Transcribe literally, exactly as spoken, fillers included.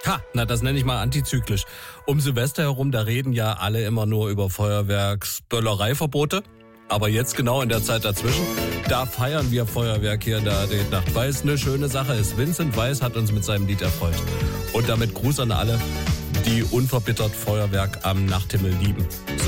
Ha, na das nenne ich mal antizyklisch. Um Silvester herum, da reden ja alle immer nur über Feuerwerksböllereiverbote. Aber jetzt genau in der Zeit dazwischen, da feiern wir Feuerwerk hier in der A D Nacht, weil es eine schöne Sache ist. Vincent Weiss hat uns mit seinem Lied erfreut. Und damit Gruß an alle, die unverbittert Feuerwerk am Nachthimmel lieben.